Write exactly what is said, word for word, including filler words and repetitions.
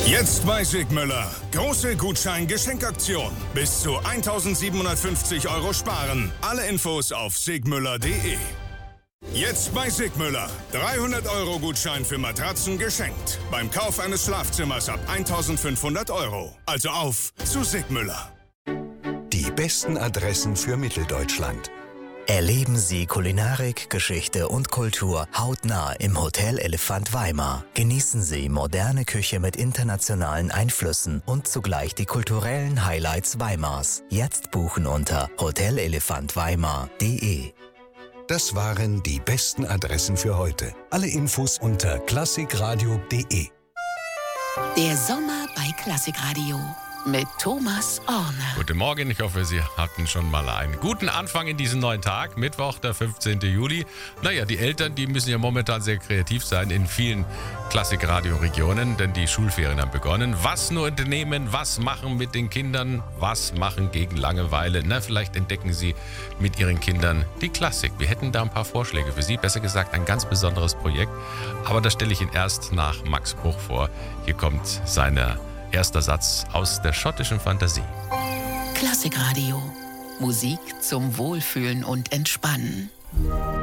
Jetzt bei Sigmüller. Große Gutschein-Geschenkaktion. Bis zu eintausendsiebenhundertfünfzig Euro sparen. Alle Infos auf sigmüller punkt de. Jetzt bei Sigmüller. dreihundert Euro Gutschein für Matratzen geschenkt. Beim Kauf eines Schlafzimmers ab eintausendfünfhundert Euro. Also auf zu Sigmüller. Die besten Adressen für Mitteldeutschland. Erleben Sie Kulinarik, Geschichte und Kultur hautnah im Hotel Elefant Weimar. Genießen Sie moderne Küche mit internationalen Einflüssen und zugleich die kulturellen Highlights Weimars. Jetzt buchen unter hotel elefant weimar punkt de. Das waren die besten Adressen für heute. Alle Infos unter klassikradio punkt de. Der Sommer bei Klassikradio mit Thomas Orne. Guten Morgen, ich hoffe, Sie hatten schon mal einen guten Anfang in diesen neuen Tag. Mittwoch, der fünfzehnten Juli. Naja, die Eltern, die müssen ja momentan sehr kreativ sein in vielen Klassikradio-Regionen, denn die Schulferien haben begonnen. Was nur unternehmen, was machen mit den Kindern, was machen gegen Langeweile. Na, vielleicht entdecken Sie mit Ihren Kindern die Klassik. Wir hätten da ein paar Vorschläge für Sie, besser gesagt ein ganz besonderes Projekt. Aber das stelle ich Ihnen erst nach Max Bruch vor. Hier kommt seine erster Satz aus der schottischen Fantasie. Klassikradio. Musik zum Wohlfühlen und Entspannen.